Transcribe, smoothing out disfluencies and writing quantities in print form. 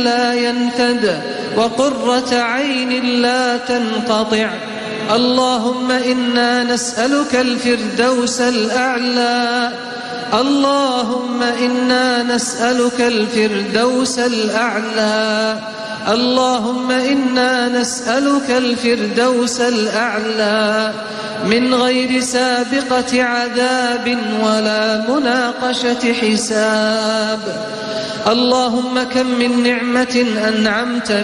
لا ينفد وقرة عين لا تنقطع. اللهم إنا نسألك الفردوس الأعلى، اللهم إنا نسألك الفردوس الأعلى، اللهم إنا نسألك الفردوس الأعلى من غير سابقة عذاب ولا مناقشة حساب. اللهم كم من نعمة أنعمت